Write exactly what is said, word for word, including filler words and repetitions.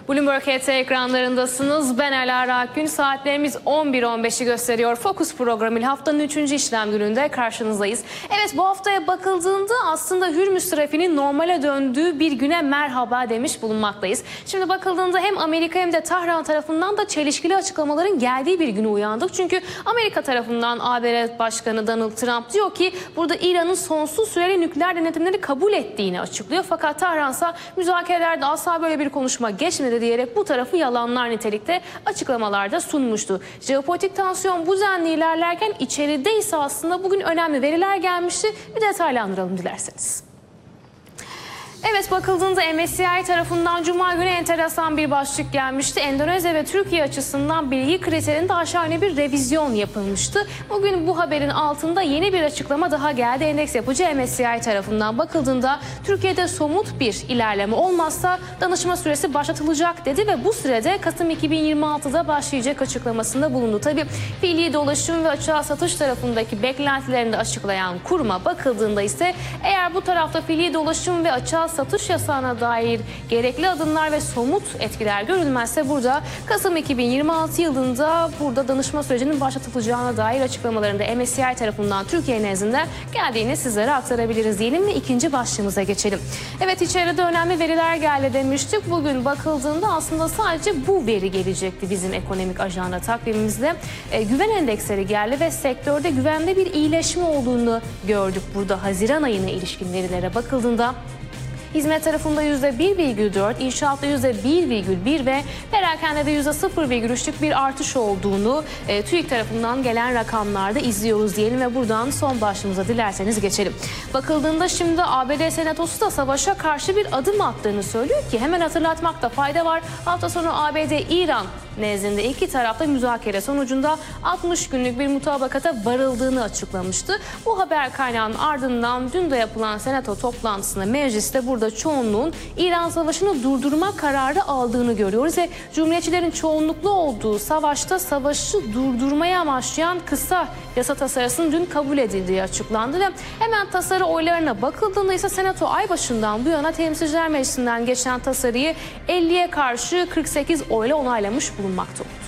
Bloomberg H T ekranlarındasınız. Ben Alara Akgün. Saatlerimiz on bir on beşi gösteriyor. Fokus programıyla haftanın üçüncü işlem gününde karşınızdayız. Evet, bu haftaya bakıldığında aslında Hürmüz trafiğinin normale döndüğü bir güne merhaba demiş bulunmaktayız. Şimdi bakıldığında hem Amerika hem de Tahran tarafından da çelişkili açıklamaların geldiği bir güne uyandık. Çünkü Amerika tarafından A B D Başkanı Donald Trump diyor ki burada İran'ın sonsuz süreli nükleer denetimleri kabul ettiğini açıklıyor. Fakat Tahran'sa müzakerelerde asla böyle bir konuşma geçmedi diyerek bu tarafı yalanlar nitelikte açıklamalarda sunmuştu. Jeopolitik tansiyon bu denli ilerlerken içeride ise aslında bugün önemli veriler gelmişti. Bir detaylandıralım dilerseniz. Evet, bakıldığında M S C I tarafından Cuma günü enteresan bir başlık gelmişti. Endonezya ve Türkiye açısından bilgi kriterinde aşağı bir revizyon yapılmıştı. Bugün bu haberin altında yeni bir açıklama daha geldi. Endeks yapıcı M S C I tarafından bakıldığında Türkiye'de somut bir ilerleme olmazsa danışma süresi başlatılacak dedi ve bu sürede Kasım iki bin yirmi altıda başlayacak açıklamasında bulundu. Tabii fiili dolaşım ve açığa satış tarafındaki beklentilerini de açıklayan kuruma bakıldığında ise eğer bu tarafta fiili dolaşım ve açığa satış yasağına dair gerekli adımlar ve somut etkiler görülmezse burada Kasım iki bin yirmi altı yılında burada danışma sürecinin başlatılacağına dair açıklamalarında M S C I tarafından Türkiye nezdinde geldiğini sizlere aktarabiliriz diyelim ve ikinci başlığımıza geçelim. Evet, içeride önemli veriler geldi demiştik. Bugün bakıldığında aslında sadece bu veri gelecekti bizim ekonomik ajanda takvimimizde. E, güven endeksleri geldi ve sektörde güvende bir iyileşme olduğunu gördük burada. Haziran ayına ilişkin verilere bakıldığında hizmet tarafında yüzde bir virgül dört, inşaatta yüzde bir virgül bir ve perakendede yüzde sıfır virgül üçlük bir artış olduğunu e, TÜİK tarafından gelen rakamlarda izliyoruz diyelim ve buradan son başlığımıza dilerseniz geçelim. Bakıldığında şimdi A B D Senatosu da savaşa karşı bir adım attığını söylüyor ki hemen hatırlatmakta fayda var. Hafta sonu A B D-İran nezdinde iki tarafta müzakere sonucunda altmış günlük bir mutabakata varıldığını açıklamıştı. Bu haber kaynağının ardından dün de yapılan Senato toplantısında mecliste burada çoğunluğun İran savaşını durdurma kararı aldığını görüyoruz ve Cumhuriyetçilerin çoğunluklu olduğu savaşta savaşı durdurmaya amaçlayan kısa yasa tasarısının dün kabul edildiği açıklandı ve hemen tasarı oylarına bakıldığında ise Senato ay başından bu yana Temsilciler Meclisi'nden geçen tasarıyı elliye karşı kırk sekiz oyla onaylamış bulunmakta oldu.